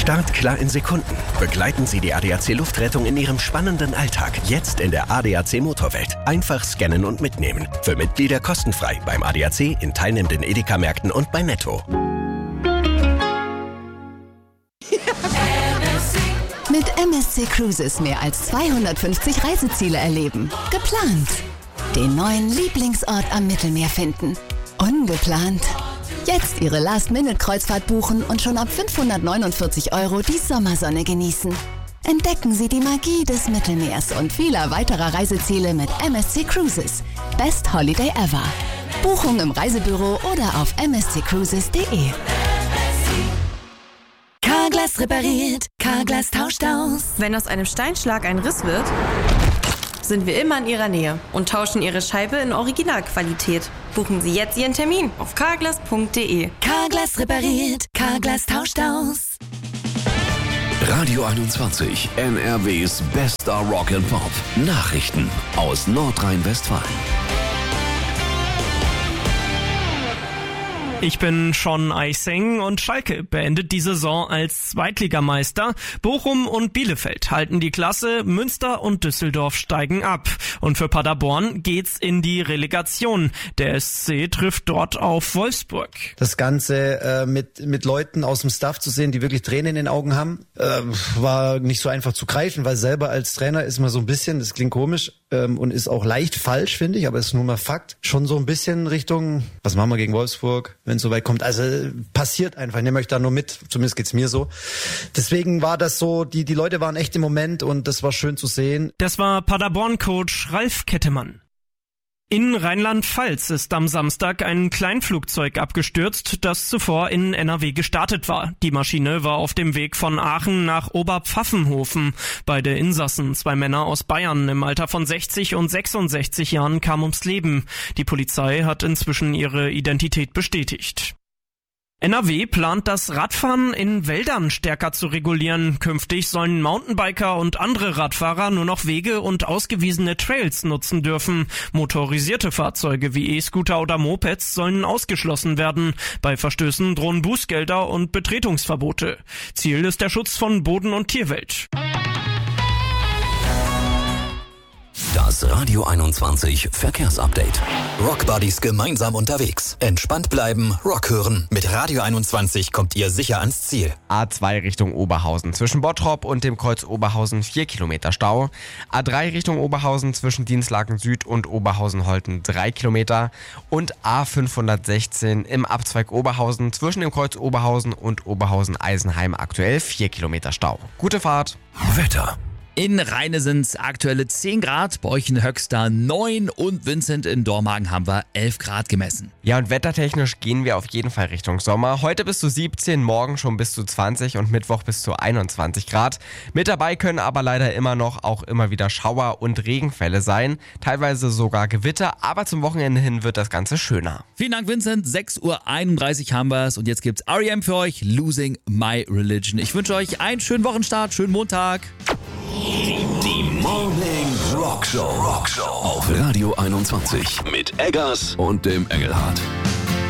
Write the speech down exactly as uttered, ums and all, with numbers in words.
Start klar in Sekunden. Begleiten Sie die A D A C Luftrettung in Ihrem spannenden Alltag. Jetzt in der A D A C Motorwelt. Einfach scannen und mitnehmen. Für Mitglieder kostenfrei beim A D A C, in teilnehmenden Edeka-Märkten und bei Netto. Mit M S C Cruises mehr als zweihundertfünfzig Reiseziele erleben. Geplant. Den neuen Lieblingsort am Mittelmeer finden. Ungeplant. Jetzt Ihre Last-Minute-Kreuzfahrt buchen und schon ab fünfhundertneunundvierzig Euro die Sommersonne genießen. Entdecken Sie die Magie des Mittelmeers und vieler weiterer Reiseziele mit M S C Cruises. Best Holiday ever. Buchung im Reisebüro oder auf m s c cruises punkt d e. Carglass repariert, Carglass tauscht aus. Wenn aus einem Steinschlag ein Riss wird, sind wir immer in Ihrer Nähe und tauschen Ihre Scheibe in Originalqualität. Buchen Sie jetzt Ihren Termin auf carglass punkt d e. Carglass repariert, Carglass tauscht aus. Radio einundzwanzig, N R Ws bester Rock and Pop. Nachrichten aus Nordrhein-Westfalen. Ich bin Sean Eising und Schalke beendet die Saison als Zweitligameister. Bochum und Bielefeld halten die Klasse, Münster und Düsseldorf steigen ab. Und für Paderborn geht's in die Relegation. Der S C trifft dort auf Wolfsburg. Das Ganze äh, mit mit Leuten aus dem Staff zu sehen, die wirklich Tränen in den Augen haben, äh, war nicht so einfach zu greifen, weil selber als Trainer ist man so ein bisschen, das klingt komisch ähm, und ist auch leicht falsch, finde ich, aber ist nur mal Fakt, schon so ein bisschen Richtung, was machen wir gegen Wolfsburg, wenn es soweit kommt. Also passiert einfach, ich nehme euch da nur mit, zumindest geht's mir so. Deswegen war das so, die die Leute waren echt im Moment und das war schön zu sehen. Das war Paderborn-Coach Ralf Kettemann. In Rheinland-Pfalz ist am Samstag ein Kleinflugzeug abgestürzt, das zuvor in N R W gestartet war. Die Maschine war auf dem Weg von Aachen nach Oberpfaffenhofen. Beide Insassen, zwei Männer aus Bayern im Alter von sechzig und sechsundsechzig Jahren, kamen ums Leben. Die Polizei hat inzwischen ihre Identität bestätigt. N R W plant, das Radfahren in Wäldern stärker zu regulieren. Künftig sollen Mountainbiker und andere Radfahrer nur noch Wege und ausgewiesene Trails nutzen dürfen. Motorisierte Fahrzeuge wie E-Scooter oder Mopeds sollen ausgeschlossen werden. Bei Verstößen drohen Bußgelder und Betretungsverbote. Ziel ist der Schutz von Boden- und Tierwelt. Das Radio einundzwanzig Verkehrsupdate. Rockbuddies gemeinsam unterwegs. Entspannt bleiben, Rock hören. Mit Radio einundzwanzig kommt ihr sicher ans Ziel. A zwei Richtung Oberhausen. Zwischen Bottrop und dem Kreuz Oberhausen vier Kilometer Stau. A drei Richtung Oberhausen zwischen Dienstlaken Süd und Oberhausen-Holten drei Kilometer. Und A fünfhundertsechzehn im Abzweig Oberhausen zwischen dem Kreuz Oberhausen und Oberhausen-Eisenheim aktuell vier Kilometer Stau. Gute Fahrt. Wetter. In Rheine sind es aktuelle zehn Grad, bei euch in Höxter neun und Vincent in Dormagen haben wir elf Grad gemessen. Ja, und wettertechnisch gehen wir auf jeden Fall Richtung Sommer. Heute bis zu siebzehn, morgen schon bis zu zwanzig und Mittwoch bis zu einundzwanzig Grad. Mit dabei können aber leider immer noch auch immer wieder Schauer und Regenfälle sein, teilweise sogar Gewitter, aber zum Wochenende hin wird das Ganze schöner. Vielen Dank, Vincent. sechs Uhr einunddreißig haben wir es und jetzt gibt's R E M für euch, Losing My Religion. Ich wünsche euch einen schönen Wochenstart, schönen Montag. Die Morning Rock Show. Rock Show auf Radio einundzwanzig mit Eggers und dem Engelhardt.